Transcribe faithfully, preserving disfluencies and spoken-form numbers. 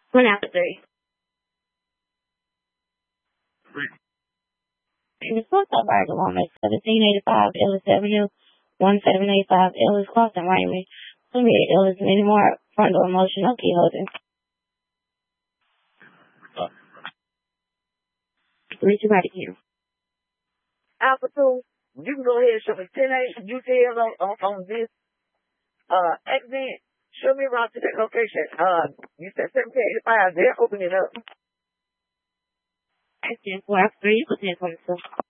One after three. Three. The Sports Bar Woman, seventeen eighty-five Ellis Avenue, seventeen eighty-five Ellis Crossing, Miami. twenty-eight Ellis, many more front door emotional key holding. Reach your body here. Alpha two, you can go ahead and show me ten eight U T L on, on, on this uh exit. Show me around to that location. Uh, you said seventeen eighty-five. They're opening up. I stand for three, ten twenty-two.